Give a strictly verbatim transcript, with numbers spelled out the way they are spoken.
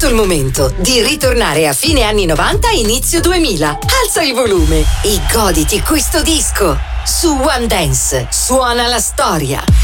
il momento di ritornare a fine anni novanta, inizio duemila. Alza il volume e goditi questo disco. Su One Dance suona la storia.